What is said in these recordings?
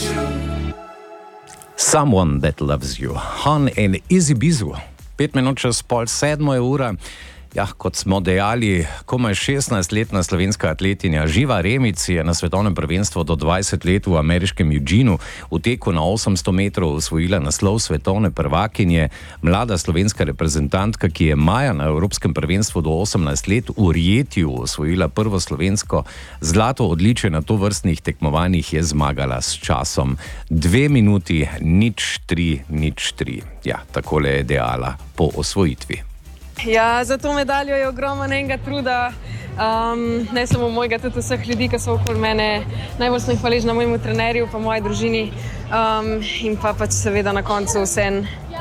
Someone That Loves You, Han in Easy Bizu. 5 minut čez 6:30 je ura. Ja, kot smo dejali, komaj 16-letna slovenska atletinja Živa Remic je na svetovnem prvenstvu do 20 let v ameriškem Eugenu v teku na 800 metrov osvojila naslov svetovne prvakinje. Mlada slovenska reprezentantka, ki je maja na evropskem prvenstvu do 18 let v Rijetiju osvojila prvo slovensko zlato odličje na tovrstnih tekmovanjih, je zmagala s časom 2 minuti 0:3:03. Ja, takole je dejala po osvojitvi. Ja, za to medaljo je ogromno enega truda, ne samo mojega, tudi vseh ljudi, ki so okoli mene. Najbolj sem hvaležna mojemu trenerju, pa moji družini in pa pač seveda na koncu vsem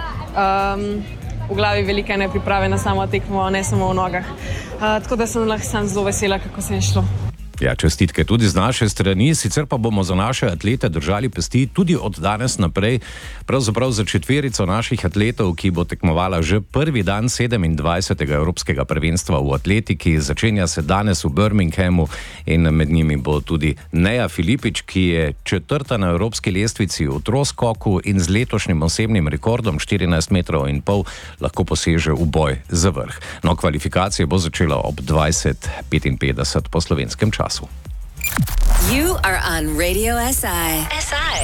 v glavi velike nepriprave na samo tekmo, ne samo v nogah. Tako da sem lahko sam zelo vesela, kako se je šlo. Ja, čestitke tudi z naše strani, sicer pa bomo za naše atlete držali pesti tudi od danes naprej, pravzaprav za četverico naših atletov, ki bo tekmovala že prvi dan 27. Evropskega prvenstva v atletiki. Začenja se danes v Birminghamu in med njimi bo tudi Neja Filipič, ki je 4. na evropski lestvici v troskoku in z letošnjim osebnim rekordom 14,5 metrov lahko poseže v boj za vrh. No, kvalifikacije bo začela ob 20:55 po slovenskem času. You are on Radio SI.